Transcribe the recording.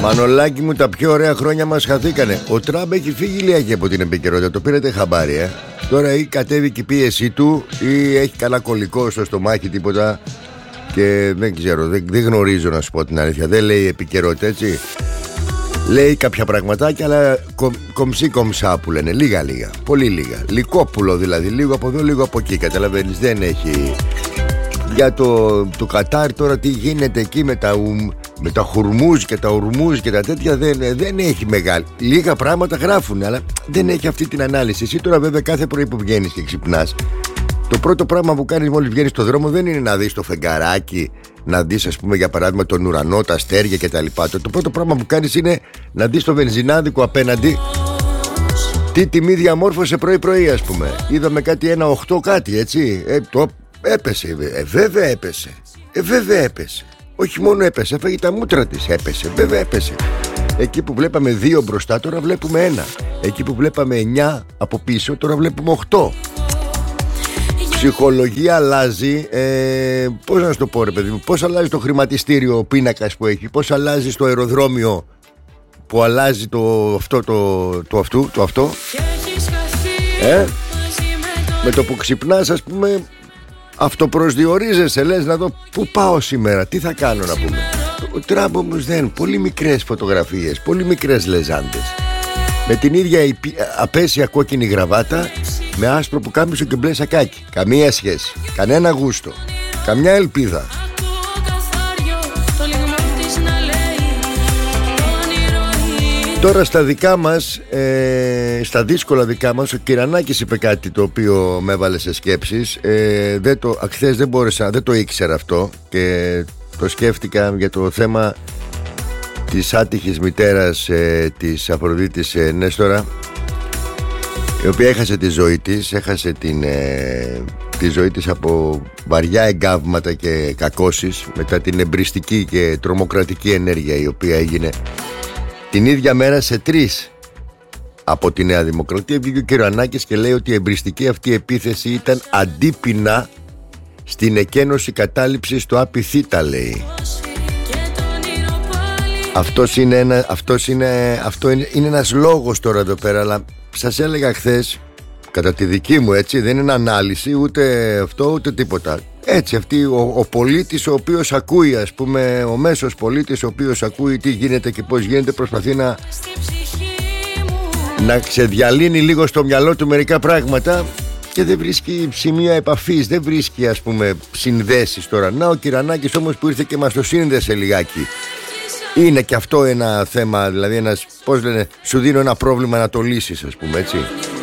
Μανολάκι μου, τα πιο ωραία χρόνια μας χαθήκανε. Ο Τραμπ έχει φύγει λιγάκι από την επικαιρότητα. Το πήρατε χαμπάρι, Τώρα ή κατέβηκε η πίεσή του ή έχει καλά κολλικό στο στομάχι, τίποτα. Και δεν ξέρω, δεν γνωρίζω να σου πω την αλήθεια. Δεν λέει επικαιρότητα, έτσι. Λέει κάποια πραγματάκια, αλλά κομψή κομψά που λένε. Λίγα, πολύ λίγα. Λυκόπουλο δηλαδή, λίγο από εδώ, λίγο από εκεί. Καταλαβαίνεις, δεν έχει. Για το Κατάρ τώρα τι γίνεται εκεί με τα χουρμούζ και τα ουρμούζ και τα τέτοια, δεν έχει μεγάλη. Λίγα πράγματα γράφουν, αλλά δεν έχει αυτή την ανάλυση. Εσύ τώρα βέβαια κάθε πρωί που βγαίνεις και ξυπνάς, το πρώτο πράγμα που κάνεις μόλις βγαίνεις στο δρόμο δεν είναι να δεις το φεγγαράκι, να δεις ας πούμε για παράδειγμα τον ουρανό, τα αστέρια κτλ. Το πρώτο πράγμα που κάνεις είναι να δεις το βενζινάδικο απέναντι, τι τιμή διαμόρφωσε πρωί-πρωί, ας πούμε. Είδαμε κάτι 1,8 κάτι, έτσι. Έπεσε, βέβαια έπεσε. Βέβαια έπεσε. Όχι μόνο έπεσε, έφαγε τα μούτρα της. Έπεσε, βέβαια έπεσε. Εκεί που βλέπαμε 2 μπροστά, τώρα βλέπουμε 1. Εκεί που βλέπαμε 9 από πίσω, τώρα βλέπουμε 8. Ψυχολογία αλλάζει. Πώς να σου το πω, ρε παιδί μου, πώς αλλάζει το χρηματιστήριο, ο πίνακας που έχει, πώς αλλάζει στο αεροδρόμιο που αλλάζει το αυτό. Με το που ξυπνάς, ας πούμε, αυτοπροσδιορίζεσαι, λες να δω πού πάω σήμερα, τι θα κάνω να πούμε. Ο Τραμπ όμως δεν, πολύ μικρές φωτογραφίες, πολύ μικρές λεζάντες, με την ίδια απέσια κόκκινη γραβάτα, με άσπρο πουκάμισο και μπλε σακάκι. Καμία σχέση, κανένα γούστο, καμιά ελπίδα. Τώρα στα δικά μας, στα δύσκολα δικά μας, ο Κυρανάκης είπε κάτι το οποίο με έβαλε σε σκέψεις. Χθες δεν μπόρεσα, δεν το ήξερα αυτό και το σκέφτηκα για το θέμα της άτυχης μητέρας της Αφροδίτης Νέστορα, η οποία έχασε τη ζωή της, τη ζωή της από βαριά εγκάβματα και κακώσεις μετά την εμπριστική και τρομοκρατική ενέργεια η οποία έγινε την ίδια μέρα σε 3 από τη Νέα Δημοκρατία. Βγήκε ο Κυρανάκης και λέει ότι η εμπριστική αυτή επίθεση ήταν αντίπεινα στην εκένωση κατάληψης του ΑΠΘ, λέει. Αυτό είναι ένας λόγος τώρα εδώ πέρα, αλλά σας έλεγα χθες, κατά τη δική μου, έτσι, δεν είναι ανάλυση ούτε αυτό ούτε τίποτα. Έτσι, αυτή ο πολίτης ο οποίος ακούει, ας πούμε, ο μέσος πολίτης ο οποίος ακούει τι γίνεται και πώς γίνεται, προσπαθεί να ξεδιαλύνει λίγο στο μυαλό του μερικά πράγματα και δεν βρίσκει σημεία επαφής, δεν βρίσκει, ας πούμε, συνδέσεις τώρα. Να, ο Κυρανάκης όμως που ήρθε και μας το σύνδεσε λιγάκι. Είναι και αυτό ένα θέμα, δηλαδή πώς λένε, σου δίνω ένα πρόβλημα να το λύσεις, ας πούμε, έτσι.